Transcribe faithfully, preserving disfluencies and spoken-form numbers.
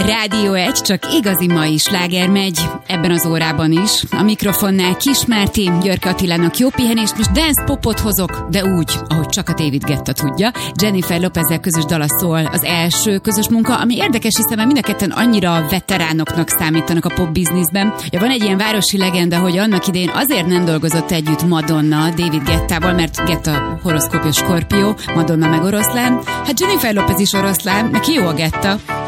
Rádió egy, csak igazi mai sláger megy, ebben az órában is. A mikrofonnál Kis Márti, Györke Attilának jó pihenést, most dance popot hozok, de úgy, ahogy csak a David Guetta tudja. Jennifer Lopezzel közös dala szól, az első közös munka, ami érdekes, hiszen mind a ketten annyira veteránoknak számítanak a pop bizniszben. Ja, van egy ilyen városi legenda, hogy annak idején azért nem dolgozott együtt Madonna David Guettával, mert Guetta horoszkópja Skorpió, Madonna meg oroszlán. Hát Jennifer Lopez is oroszlán, neki jó a Guetta.